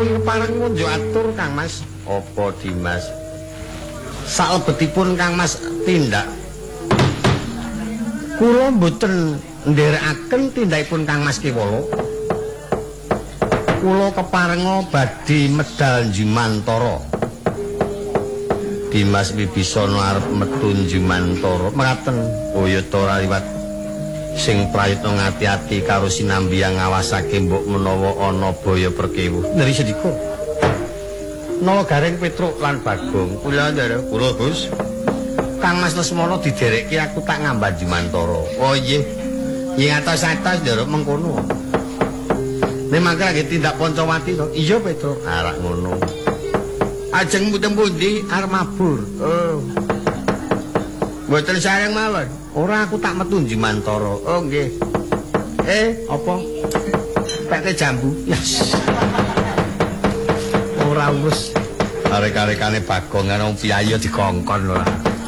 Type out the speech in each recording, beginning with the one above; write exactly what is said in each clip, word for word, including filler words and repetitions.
Pareng ngunjuk atur Kang Mas. Apa Dimas? Salebetipun Kang Mas tindak. Kula mboten nderekaken tindakipun Kang Mas Kiwala. Kula keparenga badhe medal Jimantara. Dimas Wibisana arep metu Jimantara. Mekaten, Bayata Raliwat sing prayitna ngati-ati karo sinambi ngawasake mbok menawa ana baya perkewuh. Neri sedika. Nawa Gareng Petruk lan Bagong. Kula ndara, kula Gus. Kang Mas Lesmana diderekke aku tak ngamban Jimantara. Oh nggih. Yen atos-atos ndara mengkono. Memang lagi tindak Pancawati to. Iya Petruk. Arak ngono. Ajeng pundi-pundi arep mabur. Oh. Mboten sareng mawon. Ora aku tak metu Jimantara. Oh nggih. Eh, apa? Peke jambu. Yes. Ora urus. Arek-arekane Bagong ana piyayi dikongkon ora.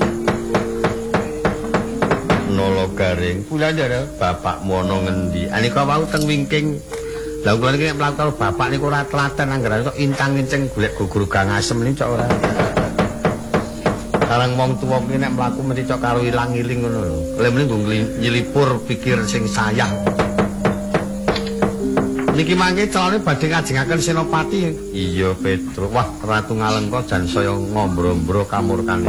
Nolo Gareng. Kula ndara, bapakmu ana ngendi? Anika wau teng wingking. Lah kula iki nek mlaku karo bapak niku ora telaten anggaran kok intang-incing golek guguru gang asem niki cok ora. Karang wong tuwa kuwi nek mlaku mesti cok karo ilang-iling ngono lho. Lha mending nggo nyelipur pikir sing sayang. Niki mangke calone badhe ngajengaken senopati. Iya Petruk. Wah, Ratu Ngalengka jan saya ngombro-mbro kamurkane.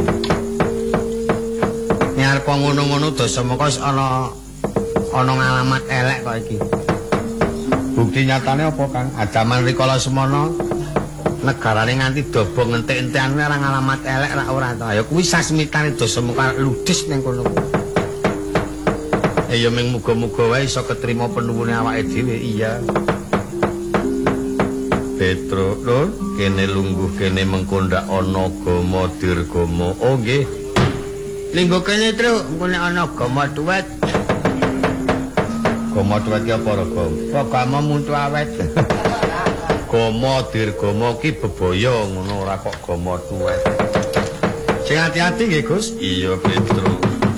Nek arep ngono-ngono Dasamaka wis ana ana ngalamat elek kok iki. Bukti nyatane apa Kang? Adaman rikala semana negarane nganti dobong entek-entekan ora ngalamat elek ra ora to. Ya kuwi sasmitane Dasamaka ludis ning kono. Eh ya ming muga-muga wae iso ketrima penuwune awake dhewe. Iya. Petruk lho, kene lungguh kene mengko ndak ana gama dirgama. Oh nggih. Linggo kene Truk, engko nek ana gama tuwet. Gama tuwet ki apa rega? Kok gama muntu awet. Gama dirgama ki bebaya ngono ora kok gama tuwet. Sing ati-ati nggih Gus. Iya Petruk.